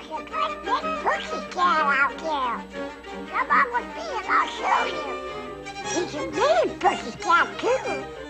a great big pussycat out there. Come on with me and I'll show you. He's a red pussycat too.